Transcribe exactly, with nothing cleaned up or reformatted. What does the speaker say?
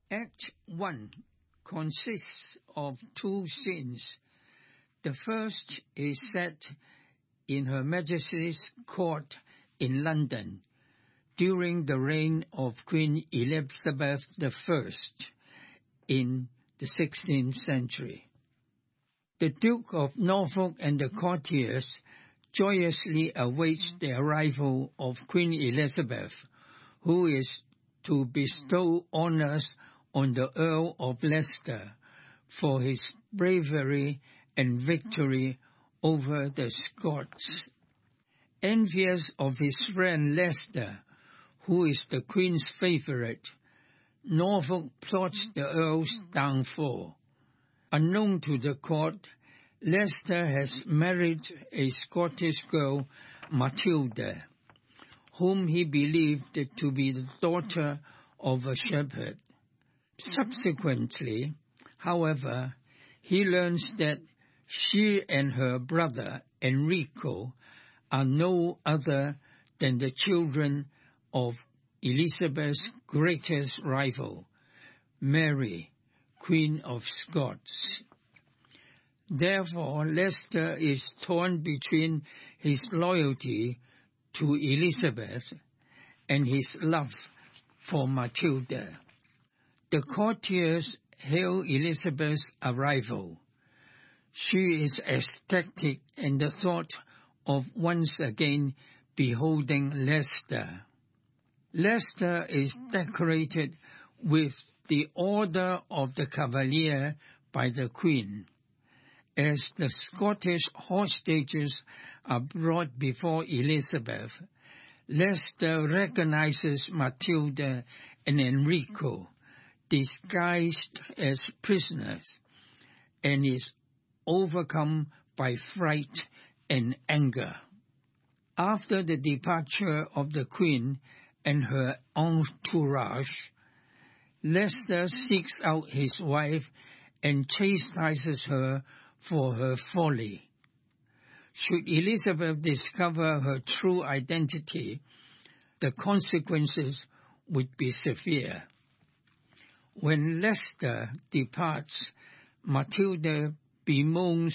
Act one consists of two scenes. The first is set in Her Majesty's court in London during the reign of Queen Elizabeth the First in the sixteenth century. The Duke of Norfolk and the courtiers joyously await the arrival of Queen Elizabeth, who is to bestow honours on the Earl of Leicester for his bravery and victory over the Scots. Envious of his friend Leicester, who is the Queen's favourite, Norfolk plots the Earl's downfall. Unknown to the court, Leicester has married a Scottish girl, Matilda, whom he believed to be the daughter of a shepherd. Subsequently, however, he learns that she and her brother Enrico are no other than the children of Elizabeth's greatest rival, Mary, Queen of Scots. Therefore, Leicester is torn between his loyalty to Elizabeth and his love for Matilda. The courtiers hail Elizabeth's arrival. She is ecstatic in the thought of once again beholding Leicester. Leicester is decorated with the Order of the Cavalier by the Queen. As the Scottish hostages are brought before Elizabeth, Leicester recognizes Matilda and Enrico, disguised as prisoners, and is overcome by fright and anger. After the departure of the Queen and her entourage, Leicester seeks out his wife and chastises her for her folly. Should Elizabeth discover her true identity, the consequences would be severe. When Leicester departs, Matilda bemoans